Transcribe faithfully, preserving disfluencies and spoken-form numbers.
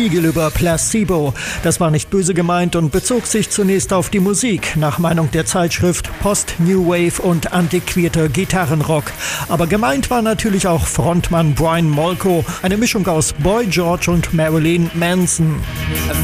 Spiegel über Placebo. Das war nicht böse gemeint und bezog sich zunächst auf die Musik, nach Meinung der Zeitschrift Post-New Wave und antiquierter Gitarrenrock. Aber gemeint war natürlich auch Frontmann Brian Molko, eine Mischung aus Boy George und Marilyn Manson.